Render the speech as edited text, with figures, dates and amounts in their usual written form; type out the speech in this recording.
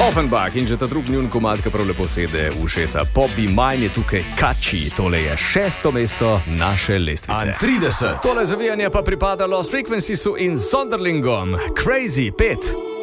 Offenbach in že ta drugi njun komad, ki prav lepo sede v ušesa. Pop Be Mine je tukaj Kači, tole je 6. mesto naše lestvice. 30. Tole zavijanje pa pripada Lost Frequenciesu in Sonderlingom. Crazy 5.